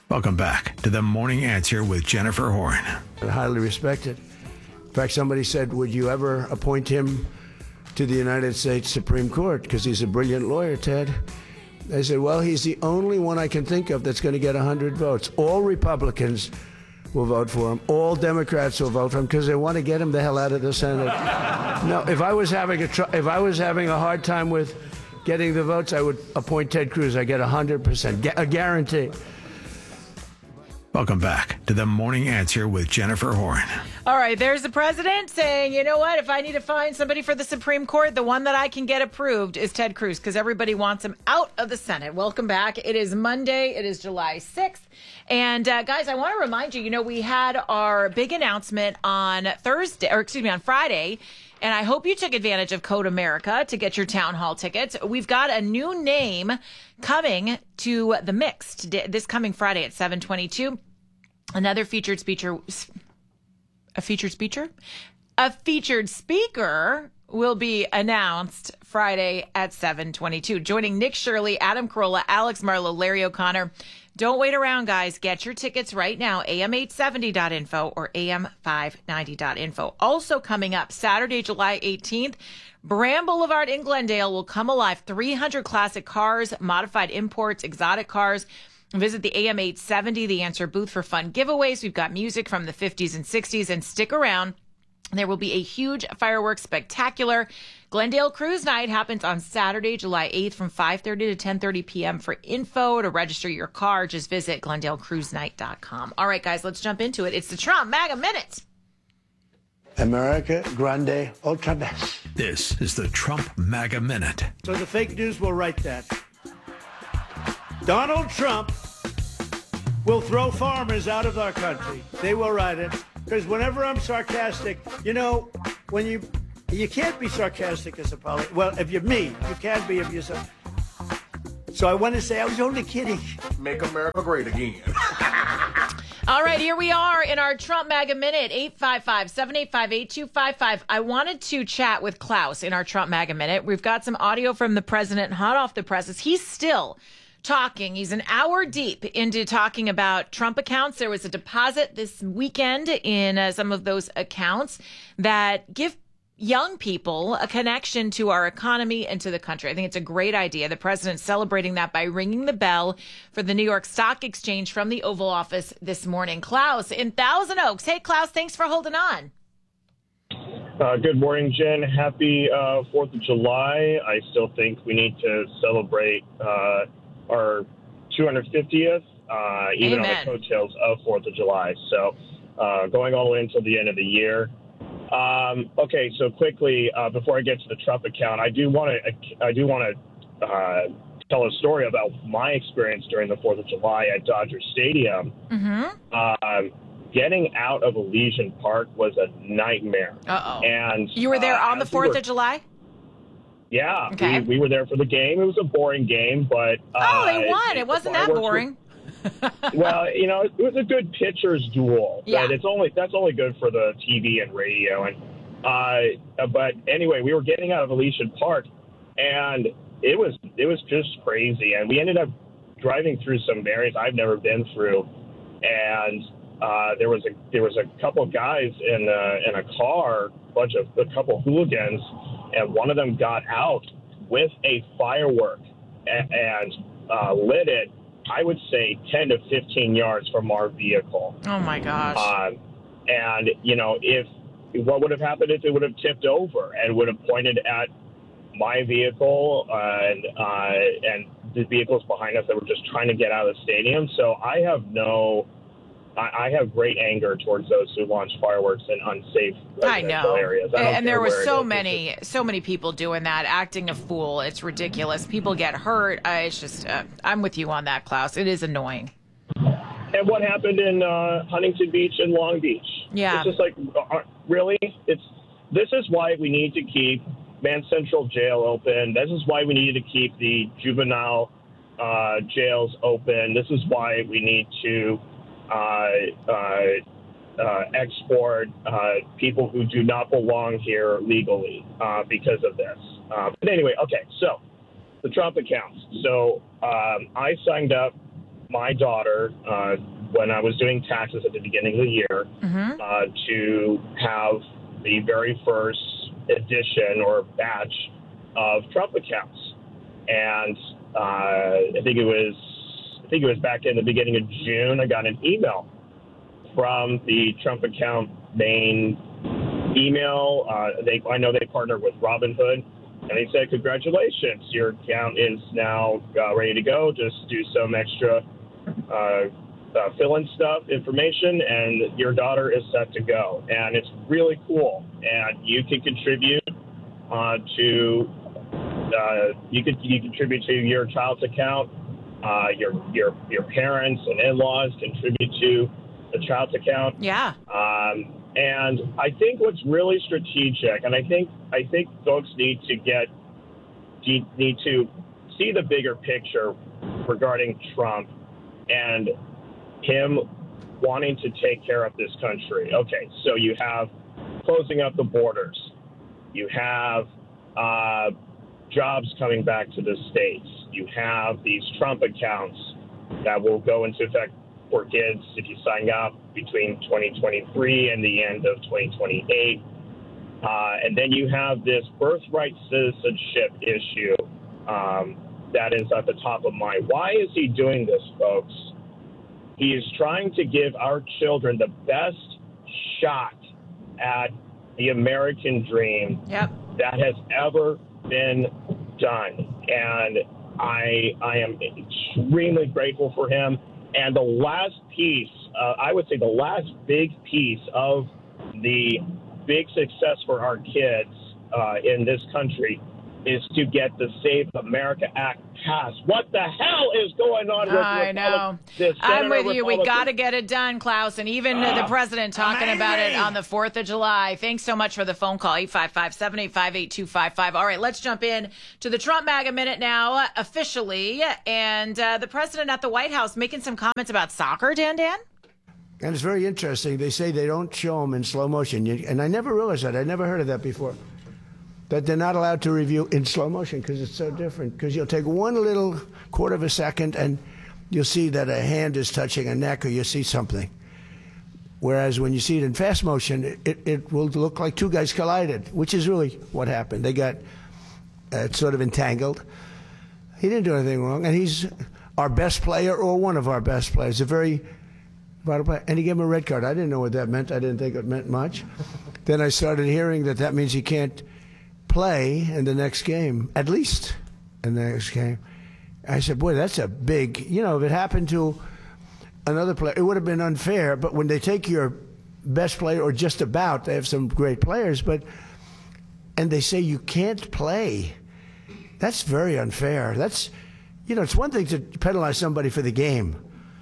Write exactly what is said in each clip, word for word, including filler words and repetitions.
Welcome back to The Morning Answer with Jennifer Horn. Highly respected. In fact, somebody said, would you ever appoint him to the United States Supreme Court? Because he's a brilliant lawyer, Ted. I said, well, he's the only one I can think of that's going to get one hundred votes. All Republicans will vote for him. All Democrats will vote for him because they want to get him the hell out of the Senate. No, if I was having a tr- if I was having a hard time with getting the votes, I would appoint Ted Cruz. I get one hundred percent, a guarantee. Welcome back to The Morning Answer with Jennifer Horn. All right, there's the president saying, you know what, if I need to find somebody for the Supreme Court, the one that I can get approved is Ted Cruz because everybody wants him out of the Senate. Welcome back. It is Monday. It is July sixth. And uh, guys, I want to remind you, you know, we had our big announcement on Thursday, or excuse me, on Friday. And I hope you took advantage of Code America to get your town hall tickets. We've got a new name coming to the mix today, this coming Friday at seven twenty-two. Another featured speaker, a featured speaker, a featured speaker will be announced Friday at seven twenty-two. Joining Nick Shirley, Adam Carolla, Alex Marlowe, Larry O'Connor. Don't wait around, guys. Get your tickets right now, A M eight seventy dot info or A M five ninety dot info. Also coming up Saturday, July eighteenth, Brand Boulevard in Glendale will come alive. three hundred classic cars, modified imports, exotic cars. Visit the A M eight seventy, The Answer booth for fun giveaways. We've got music from the fifties and sixties, and stick around. There will be a huge fireworks spectacular. Glendale Cruise Night happens on Saturday, July eighth from five thirty to ten thirty p.m. For info to register your car, just visit glendale cruise night dot com. All right, guys, let's jump into it. It's the Trump MAGA Minute. America Grande Ultra Best. This is the Trump MAGA Minute. So the fake news will write that. Donald Trump will throw farmers out of our country. They will write it. Because whenever I'm sarcastic, you know, when you you can't be sarcastic as a politician. Well, if you're me, you can be if you're so. So I want to say I was only kidding. Make America great again. All right, here we are in our Trump MAGA Minute, eight five five, seven eight five, eight two five five. I wanted to chat with Klaus in our Trump MAGA Minute. We've got some audio from the president hot off the presses. He's still talking. He's an hour deep into talking about Trump accounts. There was a deposit this weekend in uh, some of those accounts that give young people a connection to our economy and to the country. I think it's a great idea. The president's celebrating that by ringing the bell for the New York Stock Exchange from the Oval Office this morning. Klaus in Thousand Oaks. Hey, Klaus, thanks for holding on. Uh, good morning, Jen. Happy uh, fourth of July. I still think we need to celebrate uh, our two hundred fiftieth, uh, even Amen. on the coattails of fourth of July. So uh, going all the way until the end of the year. Um, okay, so quickly, uh, before I get to the Trump account, I do want to I do want to uh, tell a story about my experience during the fourth of July at Dodger Stadium. Mm-hmm. Um, getting out of Elysian Park was a nightmare. Uh-oh. And You were there uh, on the as we fourth were- of July? Yeah, Okay. we, we were there for the game. It was a boring game, but uh, Oh, they won. It the wasn't that fireworks boring. were- well, you know, it was a good pitcher's duel. Yeah. But it's only that's only good for the T V and radio. And uh, but anyway, we were getting out of Elysian Park, and it was it was just crazy. And we ended up driving through some areas I've never been through, and uh, there was a there was a couple of guys in a, in a car, a bunch of a couple of hooligans. And one of them got out with a firework and, and uh, lit it, I would say, ten to fifteen yards from our vehicle. Oh, my gosh. Um, and, you know, if what would have happened if it would have tipped over and would have pointed at my vehicle uh, and, uh, and the vehicles behind us that were just trying to get out of the stadium. So I have no... I have great anger towards those who launch fireworks in unsafe I residential know. areas. I don't And care there were where it so is. many, so many people doing that, acting a fool. It's ridiculous. People get hurt. Uh, it's just, uh, I'm with you on that, Klaus. It is annoying. And what happened in uh, Huntington Beach and Long Beach? Yeah. It's just like, uh, really? It's This is why we need to keep Man Central Jail open. This is why we need to keep the juvenile uh, jails open. This is why we need to Uh, uh, uh, export uh, people who do not belong here legally uh, because of this. Uh, but anyway, okay, so the Trump accounts. So um, I signed up my daughter, uh, when I was doing taxes at the beginning of the year, mm-hmm. uh, to have the very first edition or batch of Trump accounts. And uh, I think it was, I think it was back in the beginning of June, I got an email from the Trump account main email. Uh, they, I know they partnered with Robinhood, and they said, congratulations, your account is now uh, ready to go. Just do some extra uh, uh, fill-in stuff, information, and your daughter is set to go. And it's really cool. And you can contribute uh, to uh, you could you contribute to your child's account. Uh, your your your parents and in-laws contribute to the child's account. Yeah. Um, and I think what's really strategic, and I think I think folks need to get need to see the bigger picture regarding Trump and him wanting to take care of this country. Okay, so you have closing up the borders. You have uh, jobs coming back to the states. You have these Trump accounts that will go into effect for kids if you sign up between twenty twenty-three and the end of twenty twenty-eight. Uh, and then you have this birthright citizenship issue um, that is at the top of mind. Why is he doing this, folks? He is trying to give our children the best shot at the American dream yep. that has ever been done. And I I am extremely grateful for him. And the last piece, uh, I would say the last big piece of the big success for our kids uh, in this country is to get the Save America Act passed. What the hell is going on with I know. I'm with you. We got to get it done, Klaus. And even uh, the president talking about it on the fourth of July. Thanks so much for the phone call, eight five five, seven eight five, eight two five five. All right, let's jump in to the Trump MAGA Minute now, uh, officially. And uh, the president at the White House making some comments about soccer, Dan Dan? And it's very interesting. They say they don't show them in slow motion. You, and I never realized that. I never heard of that before. That they're not allowed to review in slow motion because it's so different. Because you'll take one little quarter of a second and you'll see that a hand is touching a neck or you'll see something. Whereas when you see it in fast motion, it, it will look like two guys collided, which is really what happened. They got uh, sort of entangled. He didn't do anything wrong. And he's our best player or one of our best players. A very vital player. And he gave him a red card. I didn't know what that meant. I didn't think it meant much. Then I started hearing that that means he can't play in the next game, at least in the next game. I said, boy, that's a big, you know, if it happened to another player, it would have been unfair. But when they take your best player, or just about, they have some great players, but, and they say you can't play, that's very unfair. That's, you know, it's one thing to penalize somebody for the game,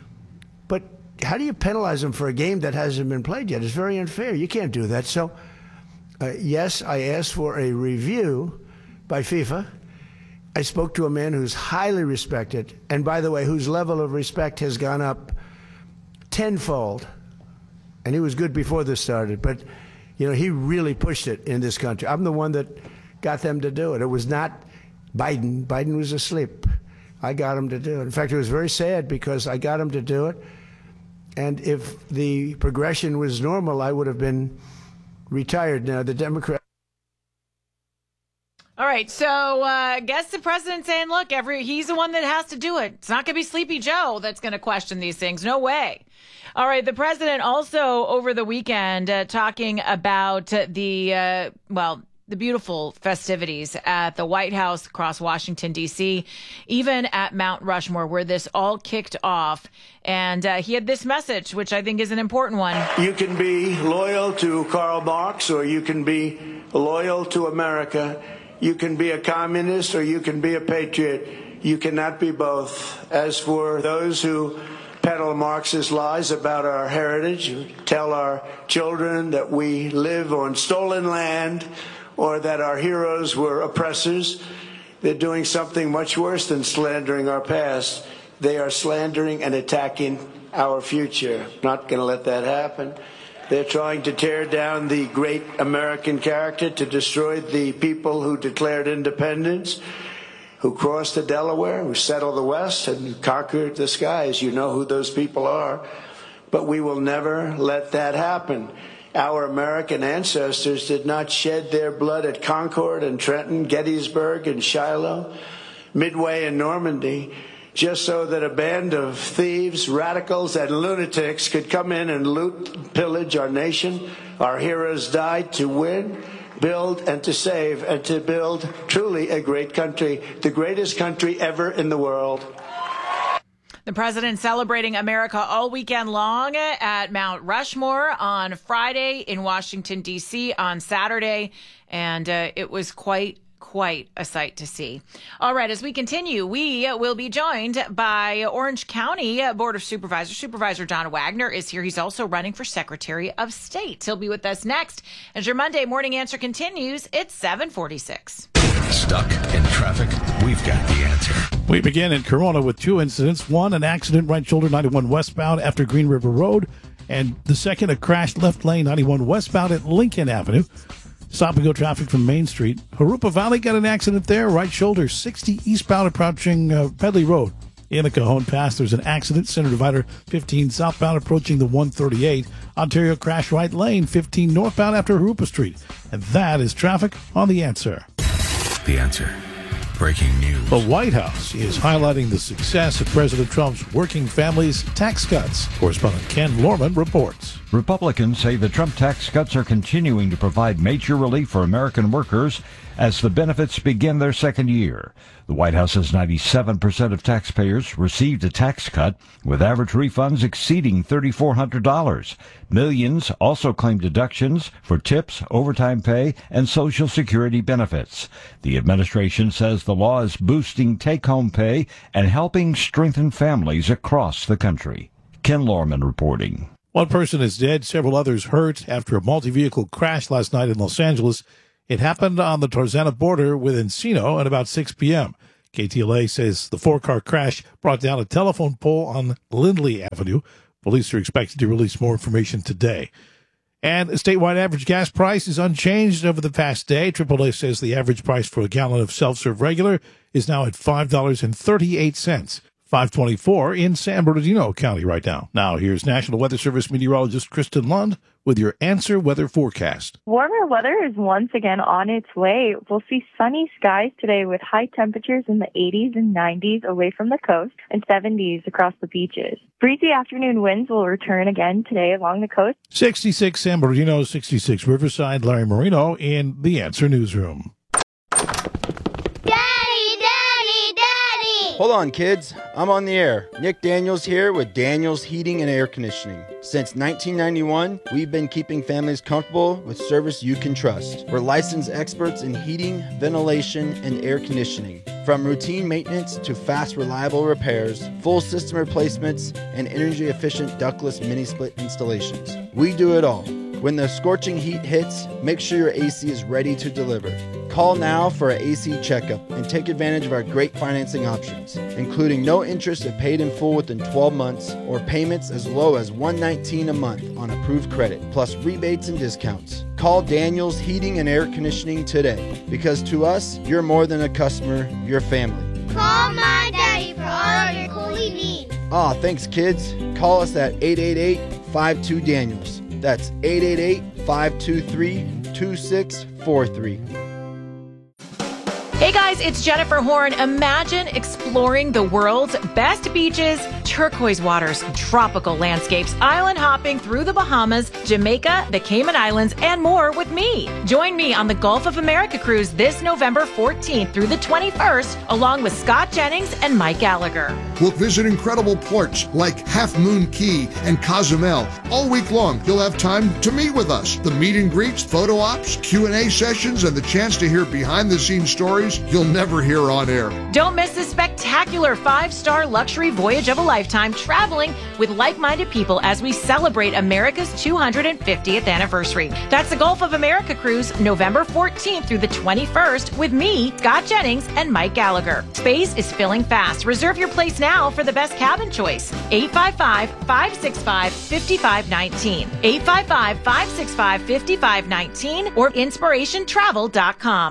but how do you penalize them for a game that hasn't been played yet? It's very unfair. You can't do that. So, Uh, yes, I asked for a review by FIFA. I spoke to a man who's highly respected, and by the way, whose level of respect has gone up tenfold. And he was good before this started, but you know, he really pushed it in this country. I'm the one that got them to do it. It was not Biden. Biden was asleep. I got him to do it. In fact, it was very sad because I got him to do it, and if the progression was normal, I would have been retired now. The Democrat. All right, so I uh, guess the president's saying, look, every he's the one that has to do it. It's not going to be Sleepy Joe that's going to question these things. No way. All right, the president also over the weekend uh, talking about the, uh, well, the beautiful festivities at the White House across Washington, D C, even at Mount Rushmore, where this all kicked off. And uh, he had this message, which I think is an important one. You can be loyal to Karl Marx, or you can be loyal to America. You can be a communist, or you can be a patriot. You cannot be both. As for those who peddle Marxist lies about our heritage, tell our children that we live on stolen land, or that our heroes were oppressors, they're doing something much worse than slandering our past. They are slandering and attacking our future. Not going to let that happen. They're trying to tear down the great American character, to destroy the people who declared independence. who crossed the Delaware, who settled the West, and who conquered the skies. You know who those people are. But we will never let that happen. Our American ancestors did not shed their blood at Concord and Trenton, Gettysburg and Shiloh, Midway and Normandy, just so that a band of thieves, radicals, and lunatics could come in and loot and pillage our nation. Our heroes died to win, build, and to save, and to build truly a great country, the greatest country ever in the world. The president celebrating America all weekend long at Mount Rushmore on Friday, in Washington, D C on Saturday, and uh, it was quite Quite a sight to see. All right, as we continue, we will be joined by Orange County Board of Supervisors. Supervisor Don Wagner is here. He's also running for Secretary of State. He'll be with us next. As your Monday Morning Answer continues, it's seven forty-six. Stuck in traffic? We've got the answer. We begin in Corona with two incidents. One, an accident right shoulder ninety-one westbound after Green River Road. And the second, a crash left lane ninety-one westbound at Lincoln Avenue. Stop and go traffic from Main Street. Jurupa Valley got an accident there. Right shoulder sixty eastbound approaching uh, Pedley Road. In the Cajon Pass, there's an accident. Center divider fifteen southbound approaching the one thirty-eight. Ontario crash right lane fifteen northbound after Jurupa Street. And that is traffic on The Answer. The Answer. Breaking news. The White House is highlighting the success of President Trump's working families' tax cuts. Correspondent Ken Lorman reports. Republicans say the Trump tax cuts are continuing to provide major relief for American workers as the benefits begin their second year. The White House says ninety-seven percent of taxpayers received a tax cut, with average refunds exceeding three thousand four hundred dollars. Millions also claim deductions for tips, overtime pay, and Social Security benefits. The administration says the law is boosting take-home pay and helping strengthen families across the country. Ken Lorman reporting. One person is dead, several others hurt after a multi-vehicle crash last night in Los Angeles. It happened on the Tarzana border with Encino at about six p.m. K T L A says the four-car crash brought down a telephone pole on Lindley Avenue. Police are expected to release more information today. And the statewide average gas price is unchanged over the past day. triple A says the average price for a gallon of self-serve regular is now at five dollars and thirty-eight cents. five twenty-four in San Bernardino County right now. Now, here's National Weather Service meteorologist Kristen Lund with your Answer Weather forecast. Warmer weather is once again on its way. We'll see sunny skies today with high temperatures in the eighties and nineties away from the coast and seventies across the beaches. Breezy afternoon winds will return again today along the coast. sixty-six San Bernardino, sixty-six Riverside. Larry Marino in the Answer Newsroom. Hold on, kids. I'm on the air. Nick Daniels here with Daniels Heating and Air Conditioning. Since nineteen ninety-one, we've been keeping families comfortable with service you can trust. We're licensed experts in heating, ventilation, and air conditioning. From routine maintenance to fast, reliable repairs, full system replacements, and energy-efficient ductless mini-split installations. We do it all. When the scorching heat hits, make sure your A C is ready to deliver. Call now for an A C checkup and take advantage of our great financing options, including no interest if paid in full within twelve months or payments as low as one hundred nineteen dollars a month on approved credit, plus rebates and discounts. Call Daniels Heating and Air Conditioning today, because to us, you're more than a customer, you're family. Call my daddy for all your coolie needs. Aw, thanks kids. Call us at eight eight eight, five two, Daniels. That's eight eight eight, five two three, two six four three. Hey guys, it's Jennifer Horn. Imagine exploring the world's best beaches, turquoise waters, tropical landscapes, island hopping through the Bahamas, Jamaica, the Cayman Islands, and more with me. Join me on the Gulf of America cruise this November fourteenth through the twenty-first, along with Scott Jennings and Mike Gallagher. We'll visit incredible ports like Half Moon Key and Cozumel. All week long, you'll have time to meet with us. The meet and greets, photo ops, Q and A sessions, and the chance to hear behind-the-scenes stories you'll never hear on air. Don't miss this spectacular five-star luxury voyage of a lifetime, traveling with like-minded people as we celebrate America's two hundred fiftieth anniversary. That's the Gulf of America cruise, November fourteenth through the twenty-first, with me, Scott Jennings, and Mike Gallagher. Space is filling fast. Reserve your place now for the best cabin choice. eight five five, five six five, five five one nine. eight five five, five six five, five five one nine or inspiration travel dot com.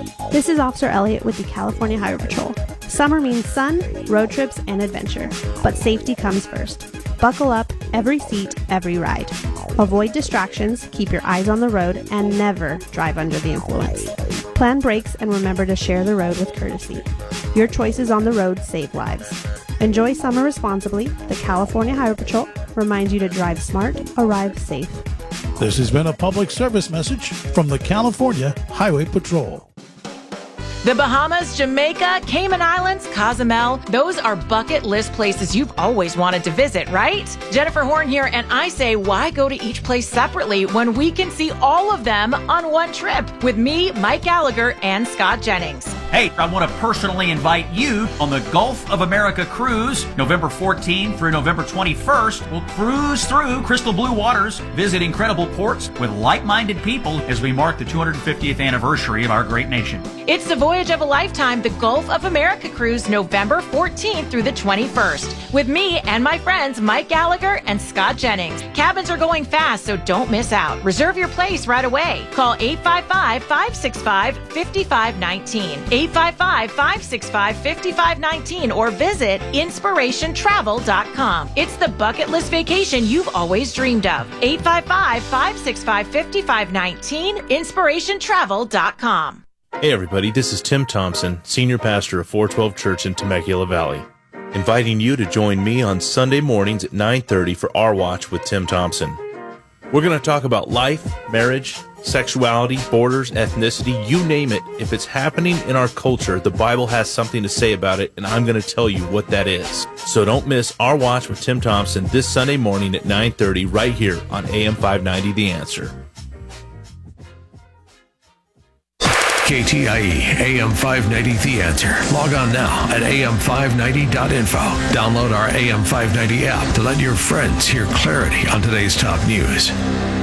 This is Officer Elliott with the California Highway Patrol. Summer means sun, road trips, and adventure, but safety comes first. Buckle up, every seat, every ride. Avoid distractions, keep your eyes on the road, and never drive under the influence. Plan brakes and remember to share the road with courtesy. Your choices on the road save lives. Enjoy summer responsibly. The California Highway Patrol reminds you to drive smart, arrive safe. This has been a public service message from the California Highway Patrol. The Bahamas, Jamaica, Cayman Islands, Cozumel, those are bucket list places you've always wanted to visit, right? Jennifer Horn here, and I say, why go to each place separately when we can see all of them on one trip with me, Mike Gallagher, and Scott Jennings? Hey, I want to personally invite you on the Gulf of America cruise, November fourteenth through November twenty-first. We'll cruise through crystal blue waters, visit incredible ports with like-minded people as we mark the two hundred fiftieth anniversary of our great nation. It's the voyage of a lifetime, the Gulf of America cruise, November fourteenth through the twenty-first, with me and my friends Mike Gallagher and Scott Jennings. Cabins are going fast, so don't miss out. Reserve your place right away. Call eight five five, five six five, five five one nine, eight five five, five six five, five five one nine, or visit inspiration travel dot com. It's the bucket list vacation you've always dreamed of. eight five five, five six five, five five one nine, inspiration travel dot com. Hey everybody, this is Tim Thompson, Senior Pastor of four twelve Church in Temecula Valley, inviting you to join me on Sunday mornings at nine thirty for Our Watch with Tim Thompson. We're going to talk about life, marriage, sexuality, borders, ethnicity, you name it. If it's happening in our culture, the Bible has something to say about it, and I'm going to tell you what that is. So don't miss Our Watch with Tim Thompson this Sunday morning at nine thirty right here on A M five ninety The Answer. K T I E, A M five ninety The Answer. Log on now at A M five ninety dot info. Download our A M five ninety app to let your friends hear clarity on today's top news.